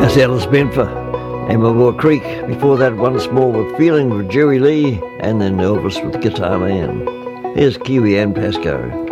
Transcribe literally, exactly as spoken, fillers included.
That's Alice Benfer and Mavor Creek. Before that, Once More with Feeling with Jerry Lee, and then Elvis with Guitar Man. Here's Kiwi and Pasco.